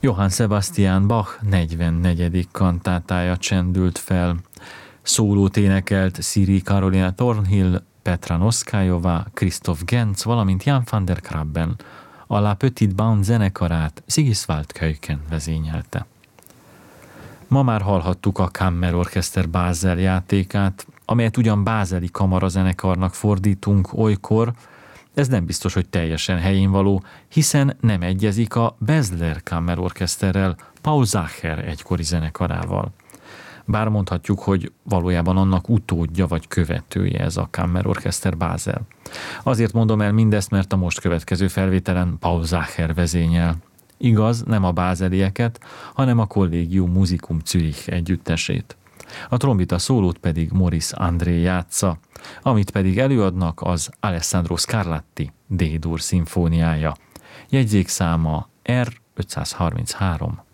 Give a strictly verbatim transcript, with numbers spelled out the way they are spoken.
Johann Sebastian Bach negyvennegyedik kantátája csendült fel. Szólót énekelt Siri Karolina Thornhill, Petra Noszkájová, Christoph Genz, valamint Jan van der Krabben. A La Petite Bande zenekarát Sigiswald Keuken vezényelte. Ma már hallhattuk a Kammerorchester Basel játékát, amelyet ugyan bázeli kamarazenekarnak fordítunk olykor, ez nem biztos, hogy teljesen helyén való, hiszen nem egyezik a Basler Kammerorchesterrel, Paul Zacher egykori zenekarával. Bár mondhatjuk, hogy valójában annak utódja vagy követője ez a Kammerorchester Basel. Azért mondom el mindezt, mert a most következő felvételen Paul Zacher vezényel. Igaz, nem a bázelieket, hanem a Collegium Musicum Zürich együttesét. A trombita szólót pedig Maurice André játsza, amit pedig előadnak az Alessandro Scarlatti D-dur szimfóniája. Jegyzékszáma R ötszázharminchárom.